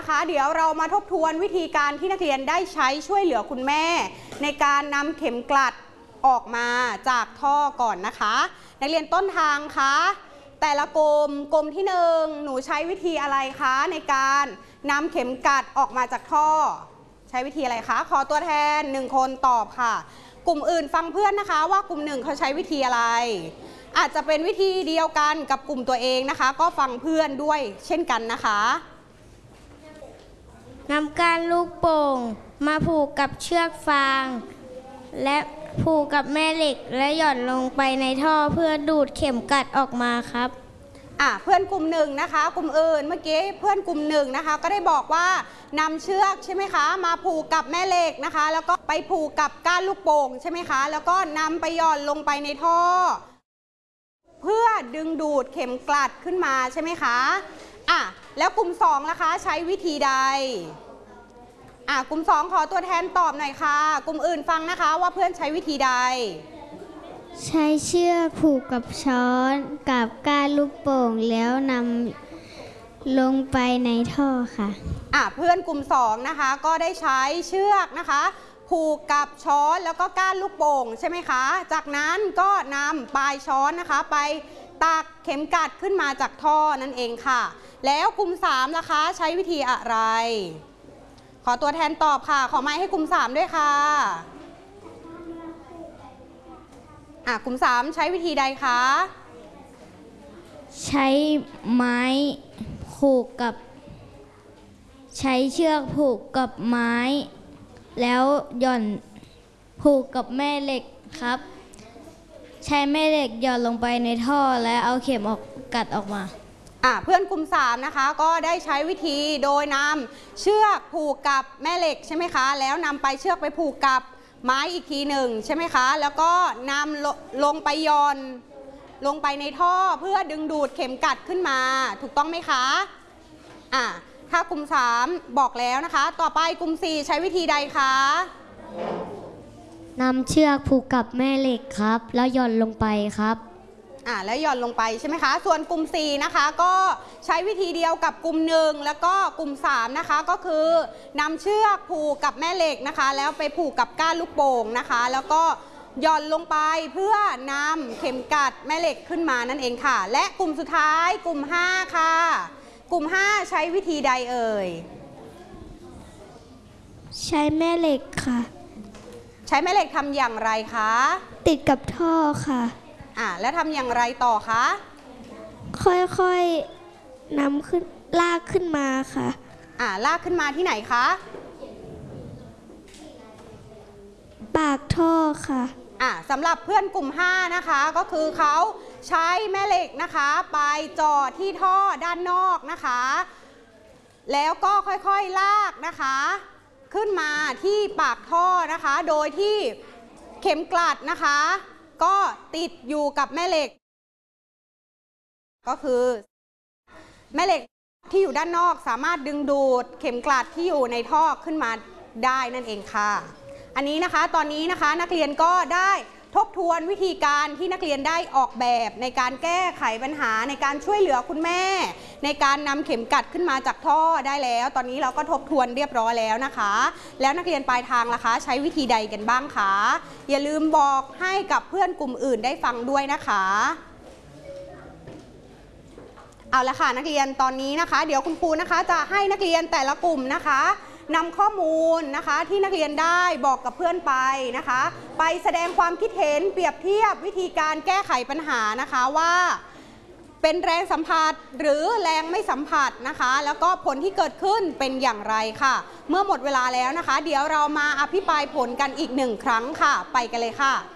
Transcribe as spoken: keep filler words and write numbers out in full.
นะคะ เดี๋ยวเรามาทบทวนวิธีการที่นักเรียนได้ใช้ช่วยเหลือคุณแม่ในการนำเข็มกลัดออกมาจากท่อก่อนนะคะนักเรียนต้นทางคะแต่ละกลุ่มกลุ่มที่หนึ่งหนูใช้วิธีอะไรคะในการนำเข็มกลัดออกมาจากท่อใช้วิธีอะไรคะขอตัวแทนหนึ่งคนตอบค่ะกลุ่มอื่นฟังเพื่อนนะคะว่ากลุ่มหนึ่งเขาใช้วิธีอะไรอาจจะเป็นวิธีเดียวกันกับกลุ่มตัวเองนะคะก็ฟังเพื่อนด้วยเช่นกันนะคะนำก้านลูกโป่งมาผูกกับเชือกฟางและผูกกับแม่เหล็กและหย่อนลงไปในท่อเพื่อดูดเข็มกลัดออกมาครับอ่ะเพื่อนกลุ่มหนึ่งนะคะกลุ่มอื่นเมื่อกี้เพื่อนกลุ่มหนึ่งนะคะก็ได้บอกว่านำเชือกใช่ไหมคะมาผูกกับแม่เหล็กนะคะแล้วก็ไปผูกกับก้านลูกโป่งใช่ไหมคะแล้วก็นำไปหย่อนลงไปในท่อเพื่อดึงดูดเข็มกลัดขึ้นมาใช่ไหมคะอ่ะแล้วกลุ่มสองนะคะใช้วิธีใดอ่ะกลุ่มสองขอตัวแทนตอบหน่อยค่ะกลุ่มอื่นฟังนะคะว่าเพื่อนใช้วิธีใดใช้เชือกผูกกับช้อนกับก้านลูกโป่งแล้วนำลงไปในท่อค่ะอ่ะเพื่อนกลุ่มสองนะคะก็ได้ใช้เชือกนะคะผูกกับช้อนแล้วก็ก้านลูกโป่งใช่ไหมคะจากนั้นก็นำปลายช้อนนะคะไปตักเข็มกลัดขึ้นมาจากท่อนั่นเองค่ะแล้วกลุ่มสามนะคะใช้วิธีอะไรขอตัวแทนตอบค่ะขอไม้ให้กลุ่มสามด้วยค่ะอ่ะกลุ่มสามใช้วิธีใดคะใช้ไม้ผูกกับใช้เชือกผูกกับไม้แล้วหย่อนผูกกับแม่เหล็กครับใช้แม่เหล็กหย่อนลงไปในท่อและเอาเข็มออกกัดออกมาอ่ะเพื่อนกลุ่มสามนะคะก็ได้ใช้วิธีโดยนำเชือกผูกกับแม่เหล็กใช่ไหมคะแล้วนำไปเชือกไปผูกกับไม้อีกทีหนึ่งใช่ไหมคะแล้วก็นำลงไปหย่อนลงไปในท่อเพื่อดึงดูดเข็มกลัดขึ้นมาถูกต้องไหมคะอ่ะถ้ากลุ่มสามบอกแล้วนะคะต่อไปกลุ่มสี่ใช้วิธีใดคะนำเชือกผูกกับแม่เหล็กครับแล้วหย่อนลงไปครับอ่าแล้วหย่อนลงไปใช่ไหมคะส่วนกลุ่มสี่นะคะก็ใช้วิธีเดียวกับกลุ่มหนึ่งแล้วก็กลุ่มสามนะคะก็คือนำเชือกผูกกับแม่เหล็กนะคะแล้วไปผูกกับก้านลูกโป่งนะคะแล้วก็หย่อนลงไปเพื่อนำเข็มกลัดแม่เหล็กขึ้นมานั่นเองค่ะและกลุ่มสุดท้ายกลุ่มห้าค่ะกลุ่มห้าใช้วิธีใดเอ่ยใช้แม่เหล็กค่ะใช้แม่เหล็กทำอย่างไรคะติดกับท่อค่ะอ่าแล้วทำอย่างไรต่อคะค่อยๆนำขึ้นลากขึ้นมาค่ะอ่าลากขึ้นมาที่ไหนคะปากท่อค่ะอ่าสำหรับเพื่อนกลุ่มห้านะคะก็คือเขาใช้แม่เหล็กนะคะไปจ่อที่ท่อด้านนอกนะคะแล้วก็ค่อยๆลากนะคะขึ้นมาที่ปากท่อนะคะโดยที่เข็มกลัดนะคะก็ติดอยู่กับแม่เหล็กก็คือแม่เหล็กที่อยู่ด้านนอกสามารถดึงดูดเข็มกลัดที่อยู่ในท่อขึ้นมาได้นั่นเองค่ะอันนี้นะคะตอนนี้นะคะนักเรียนก็ได้ทบทวนวิธีการที่นักเรียนได้ออกแบบในการแก้ไขปัญหาในการช่วยเหลือคุณแม่ในการนำเข็มกลัดขึ้นมาจากท่อได้แล้วตอนนี้เราก็ทบทวนเรียบร้อยแล้วนะคะแล้วนักเรียนปลายทางล่ะคะใช้วิธีใดกันบ้างคะอย่าลืมบอกให้กับเพื่อนกลุ่มอื่นได้ฟังด้วยนะคะเอาละค่ะนักเรียนตอนนี้นะคะเดี๋ยวคุณครูนะคะจะให้นักเรียนแต่ละกลุ่มนะคะนำข้อมูลนะคะที่นักเรียนได้บอกกับเพื่อนไปนะคะไปแสดงความคิดเห็นเปรียบเทียบวิธีการแก้ไขปัญหานะคะว่าเป็นแรงสัมผัสหรือแรงไม่สัมผัสนะคะแล้วก็ผลที่เกิดขึ้นเป็นอย่างไรค่ะเมื่อหมดเวลาแล้วนะคะเดี๋ยวเรามาอภิปรายผลกันอีกหนึ่งครั้งค่ะไปกันเลยค่ะ